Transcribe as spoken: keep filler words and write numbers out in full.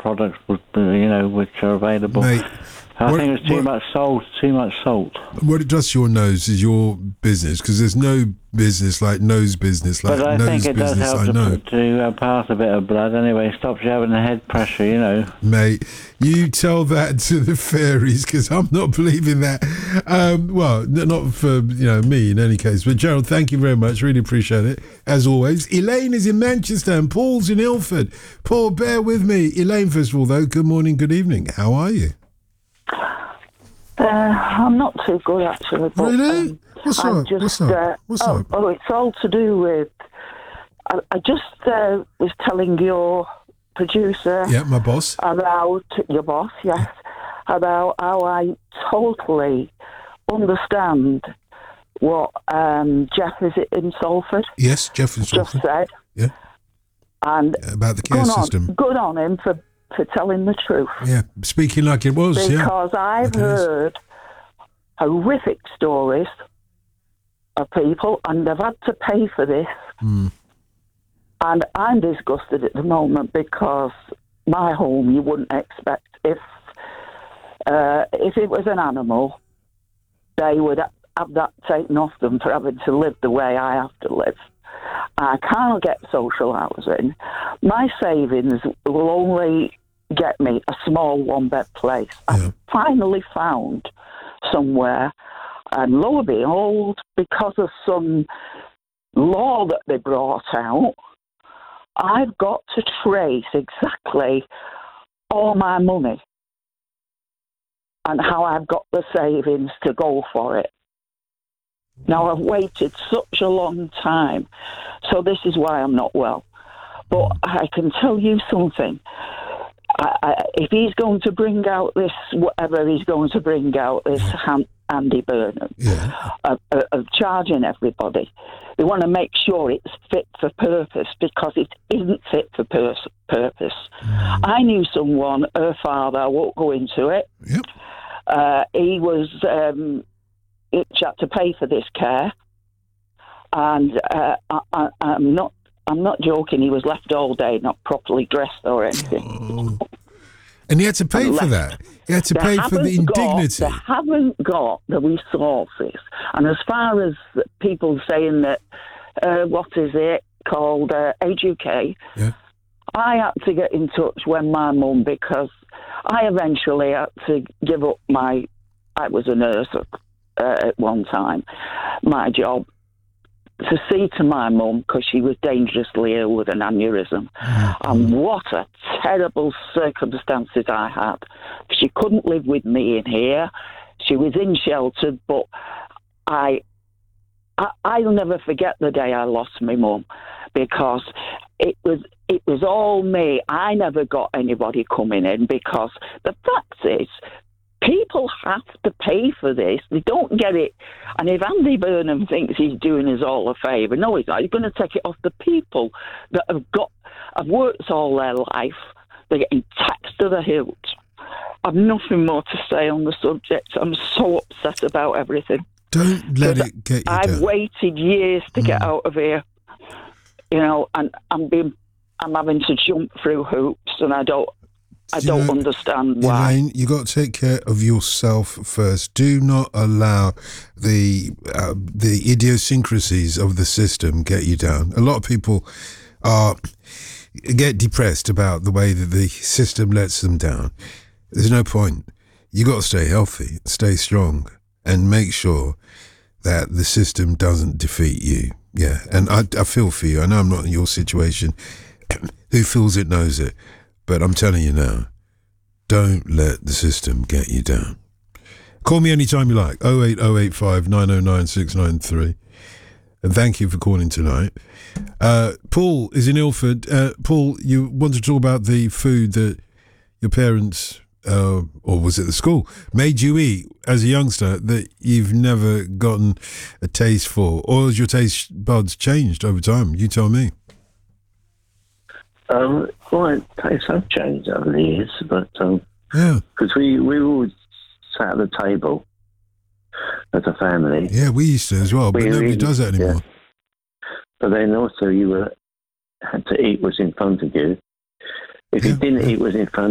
products, would, you know, which are available. Mate, I what, think it's too what, much salt. Too much salt. What it does to your nose is your business, because there's no business like nose business like but I nose think it does business. help I to, know. to uh, pass a bit of blood anyway. Stops you having the head pressure, you know. Mate, you tell that to the fairies, because I'm not believing that. Um, well, n- not for you know me in any case. But Gerald, thank you very much. Really appreciate it as always. Elaine is in Manchester and Paul's in Ilford. Paul, bear with me. Elaine, first of all, though, good morning, good evening. How are you? Uh, I'm not too good, actually. But, really? Um, What's I up? just, What's up? Uh, What's oh, up? Oh, it's all to do with... I, I just uh, was telling your producer... Yeah, my boss. About... Your boss, yes. Yeah. About how I totally understand what um, Jeff is in Salford. Yes, Jeff in Salford. Just said. Yeah. And yeah, about the care good system. On, good on him for... for telling the truth. Yeah, speaking like it was, because yeah. Because I've like heard horrific stories of people, and they've had to pay for this. Mm. And I'm disgusted at the moment because my home, you wouldn't expect, if uh, if it was an animal, they would have that taken off them for having to live the way I have to live. I can't get social housing. My savings will only get me a small one-bed place. Yeah. I've finally found somewhere, and lo and behold, because of some law that they brought out, I've got to trace exactly all my money and how I've got the savings to go for it. Now, I've waited such a long time, so this is why I'm not well. But I can tell you something. I, I, if he's going to bring out this, whatever he's going to bring out, this Han, Andy Burnham, yeah. of, of charging everybody, they want to make sure it's fit for purpose, because it isn't fit for pers- purpose. Mm. I knew someone, her father, I won't go into it. Yep. Uh, he was... Um, She had to pay for this care, and uh, I, I, I'm not. I'm not joking. He was left all day, not properly dressed or anything. Oh. And he had to pay for that. He had to they pay for the indignity. Got, they haven't got the resources. And as far as people saying that, uh, what is it called, uh, Age U K? Yeah. I had to get in touch when my mum, because I eventually had to give up my. I was a nurse. Uh, at one time, my job, to see to my mum, because she was dangerously ill with an aneurysm. Mm-hmm. And what a terrible circumstances I had. She couldn't live with me in here. She was in shelter, but I, I, I'll never forget the day I lost my mum, because it was it was all me. I never got anybody coming in, because the fact is, people have to pay for this. They don't get it. And if Andy Burnham thinks he's doing us all a favour, no, he's not. He's going to take it off the people that have got, have worked all their life. They're getting taxed to the hilt. I've nothing more to say on the subject. I'm so upset about everything. Don't let it get you I've down. waited years to mm. get out of here, you know, and I'm being, I'm having to jump through hoops, and I don't. I Do don't you know, understand why. Elaine, you got to take care of yourself first. Do not allow the uh, the idiosyncrasies of the system get you down. A lot of people are get depressed about the way that the system lets them down. There's no point. You got to stay healthy, stay strong, and make sure that the system doesn't defeat you. Yeah, and I, I feel for you. I know I'm not in your situation. Who feels it knows it. But I'm telling you now, don't let the system get you down. Call me anytime you like, oh eight oh eight five, nine oh nine, six nine three. And thank you for calling tonight. Uh, Paul is in Ilford. Uh, Paul, you want to talk about the food that your parents, uh, or was it the school, made you eat as a youngster that you've never gotten a taste for? Or has your taste buds changed over time? You tell me. Um, well, tastes have changed over the years, but um, yeah, because we we always sat at the table as a family. Yeah, we used to as well, but we, nobody we, does that anymore. Yeah. But then also you were had to eat what's in front of you. If yeah, you didn't yeah. eat what's in front